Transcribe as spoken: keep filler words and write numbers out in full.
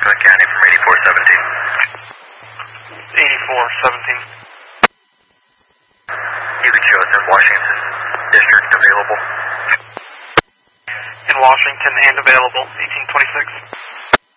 Rockland County from eighty-four seventeen. eighty-four seventeen. You can show us in Washington District available. In Washington and available, eighteen twenty-six.